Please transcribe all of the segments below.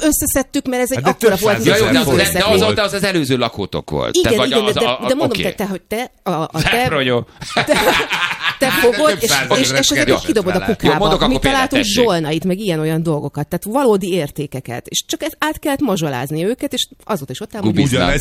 összeszedtük, mert ez egy akkora volt, mint de az előző lakótok volt. Igen, de mondom, hogy te fogod, és ezeket kidobod a kukába. Mi találtunk zsolnait, meg ilyen-olyan dolgokat, tehát valódi értékeket. És csak át kellett mazsolázni őket, és azóta is ott áll,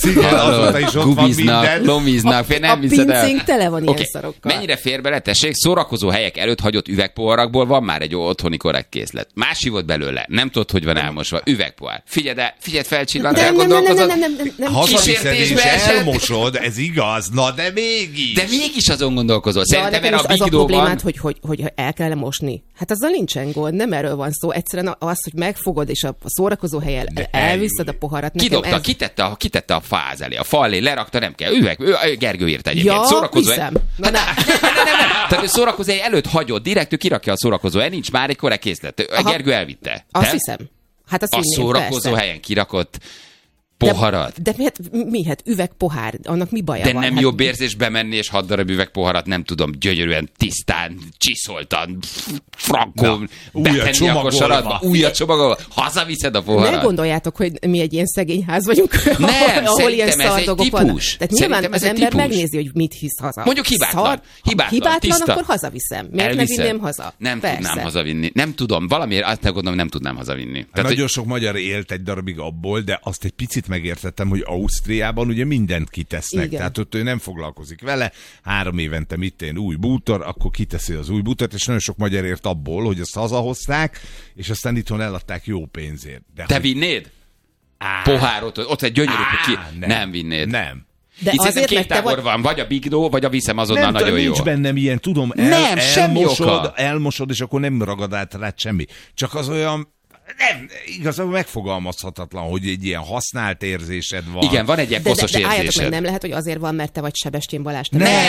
gubiznak, lomiznak, nem hiszed el. A pincénk tele van ilyen szarokkal. Mennyire fér bele, tessék, szórakozó helyek előtt hagyott üvegpoharakból van már egy otthoni korrekt készlet. Más volt belőle, nem tudod, hogy van elmosva. Üvegpohár. Figyeld felcsillant, elgondolkozod. Nem. Hazaviszed és elmosod, ez igaz, na de mégis. De mégis azon gondolkozol. Szerintem az a problémát, hogy el kellene mosni. Hát azzal nincsen gond, nem erről van szó. Egyszerűen az, hogy megfogod, és a szórakozó helyen elviszed a poharat. Kidobta, kitette a fáz elé, a fal elé, lerakta, nem kell. Gergő írt egyébként. Ja, szórakozó hiszem. Nem. Tehát ő szórakozó hely előtt hagyott, direkt ő kirakja a szórakozó hely, nincs már egy korrekt készlet. Gergő elvitte. Azt hiszem. Hát a szórakozó helyen kirakott poharat. De mihet üvegpohár, annak mi baja van? De nem jobb érzés bemenni, és 6 darab üvegpoharat, nem tudom, gyönyörűen, tisztán, csiszoltan, frankon, betenni a kosaratba, újat csomagolva, hazaviszed a poharat. Ne gondoljátok, hogy mi egy ilyen szegény ház vagyunk, nem, ahol ilyen ez egy típus. Tehát nyilván az ember megnézi, hogy mit hisz haza. Mondjuk hibátlan, tiszta. Akkor hazaviszem. Miért ne vinném haza? Nem tudnám hazavinni. Nem tudom, valamiért azt gondolom, nem tudnám hazavinni. Nagyon sok magyar élt egy darabig abból, de azt egy picit megértettem, hogy Ausztriában ugye mindent kitesznek. Igen. Tehát ott ő nem foglalkozik vele. 3 évente új bútor, akkor kiteszi az új bútort, és nagyon sok magyar ért abból, hogy azt hazahozták, és aztán itthon eladták jó pénzért. De te vinnéd? Pohárot, ott egy gyönyörű nem vinnéd. Nem. De itt azért 2 tábor van, vagy a Bigdó, vagy a viszem azonnal nagyon jó. Nincs bennem ilyen, tudom, elmosod, és akkor nem ragad át rá semmi. Csak az olyan nem, igazából megfogalmazhatatlan, hogy egy ilyen használt érzésed van. Igen, van egy ilyen koszos érzésed. Meg, nem lehet, hogy azért van, mert te vagy Sebestyén Balázs.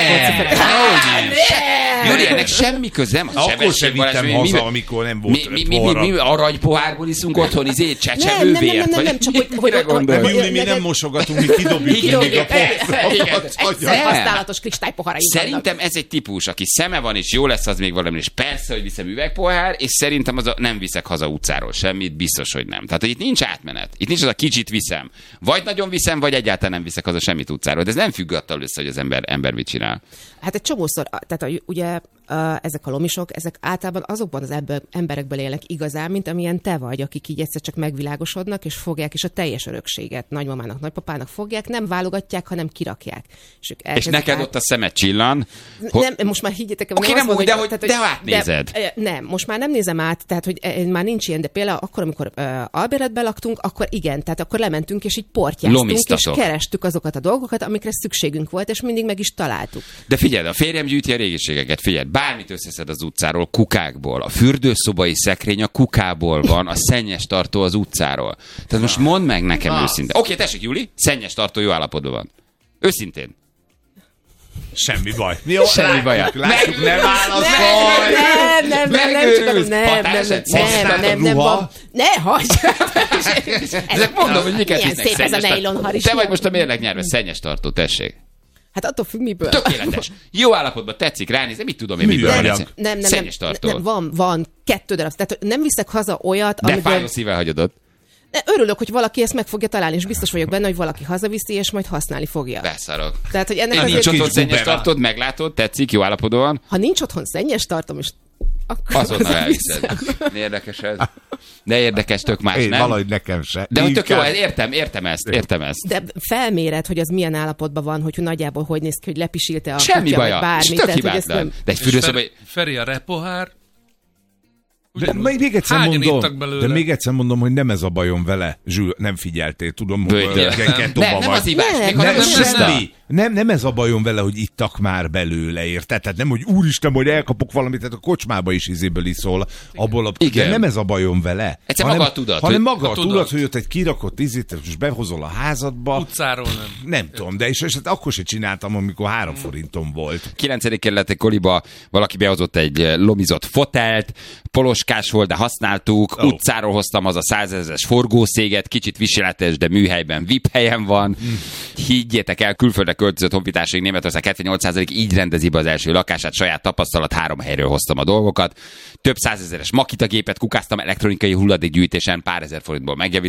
Júli, ennek semmi köze. Akkor sem vittem haza, amikor nem volt mi aranypohárból iszunk otthon, csecsemővért? Nem, csak hogy Júli, mi nem mosogatunk, mi kidobjuk mindig a poharat. Használatos kristálypoharaink. Szerintem ez egy típus, aki szeme van, és jó lesz az még valami, és persze, hogy viszem üvegpohár, és szerintem nem viszek haza utcáról semmit, biztos, hogy nem. Tehát, hogy itt nincs átmenet. Itt nincs az a kicsit viszem. Vagy nagyon viszem, vagy egyáltalán nem viszek haza semmit utcáról. De ez nem függ attól össze, hogy az ember mit csinál. Hát egy csomószor, tehát ugye ezek a lomisok, ezek általában azokban az emberekből élnek igazán, mint amilyen te vagy, akik így egyszer csak megvilágosodnak, és fogják, és a teljes örökséget nagymamának, nagypapának fogják, nem válogatják, hanem kirakják. És neked ott a szemed csillan. Nem, most már higgyétek, okay, nem úgy, de átnézed. Nem, most már nem nézem át, tehát hogy már nincs ilyen, de például akkor, amikor albérletben laktunk, akkor igen, tehát akkor lementünk, és így portyáztunk, és kerestük azokat a dolgokat, amikre szükségünk volt, és mindig meg is találtuk. De figyelj, a férjem gyűjti a régiségeket, figyelj, bármit összeszed az utcáról, kukákból, a fürdőszobai szekrény a kukából van, a szennyes tartó az utcáról. Tehát most mondd meg nekem őszintén. Oké, tessék, Júli, szennyes tartó jó állapotban van. Őszintén. Semmi baj. Jó, semmi baj. Nem válaszol. Nem van. Ne hagyd! Ezek mondom, hogy miket visznek szép ez a nejlonharis. Te vagy most a mérleg nyerve, szennyes tartó, tessék. Hát attól függ, miből. Tökéletes. Jó állapotban tetszik, ránézni, mit tudom én, miből van. Szennyes tartó. Van 2 darab. Tehát nem viszek haza olyat, de fájó szívvel hagyod ott. Örülök, hogy valaki ezt meg fogja találni, és biztos vagyok benne, hogy valaki hazaviszi, és majd használni fogja. Beszarok. Tehát, hogy ennek nincs otthon szennyes tartód, meglátod, tetszik, jó állapotban van. Ha nincs otthon szennyes tartom, és akkor azonnal elviszed. Érdekes ez. De érdekes, tök más, nem? Valahogy nekem se. De hogy tök jó, értem ezt. De felméred, hogy az milyen állapotban van, hogy nagyjából hogy néz ki, hogy lepisilte a semmi baja, bármit. Tök hibátlan. De egy fürdőszobai... Feri a repohár. De még egyszer mondom, hogy nem ez a bajom vele. Zsül, nem figyeltél, tudom, hogy nem az hibás. Nem ez a bajom vele, hogy ittak már belőle, érted? Tehát nem, hogy úristen, hogy elkapok valamit, tehát a kocsmába is izéből iszol. De nem ez a bajom vele. Hanem maga a tudat, hogy ott egy kirakott izét, és behozol a házadba. Utcáról nem tudom, de és akkor se csináltam, amikor 3 forintom volt. 9. kerületi koliba valaki behozott egy lomizott fotelt, poloskás volt, de használtuk, utcáról hoztam az a 100 000-es forgószéget, kicsit viseletes, de műhelyben VIP helyen van. Higgyétek el, külföldre költözött honfitársaink Németország 78% így rendezi be az első lakását, saját tapasztalat, 3 helyről hoztam a dolgokat. Több 100 000-es Makita gépet kukáztam elektronikai hulladékgyűjtésen, pár ezer forintból megjavítottam.